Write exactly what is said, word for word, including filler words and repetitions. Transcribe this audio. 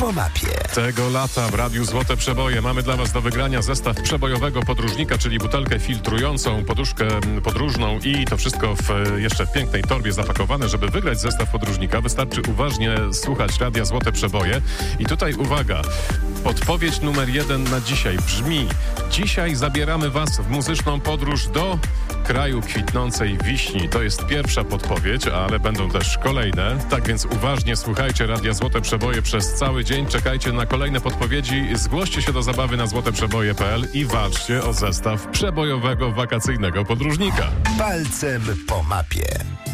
po mapie. Tego lata w Radiu Złote Przeboje mamy dla Was do wygrania zestaw przebojowego podróżnika, czyli butelkę filtrującą, poduszkę podróżną i to wszystko w, jeszcze w pięknej torbie zapakowane. Żeby wygrać zestaw podróżnika, wystarczy uważnie słuchać Radia Złote Przeboje. I tutaj uwaga, podpowiedź numer jeden na dzisiaj brzmi: dzisiaj zabieramy Was w muzyczną podróż do kraju kwitnącej wiśni. To jest pierwsza podpowiedź, ale będą też kolejne. Tak więc uważnie słuchajcie Radia Złote Przeboje przez cały dzień. Czekajcie na kolejne podpowiedzi. Zgłoście się do zabawy na złoteprzeboje kropka p l i walczcie o zestaw przebojowego wakacyjnego podróżnika. Palcem po mapie.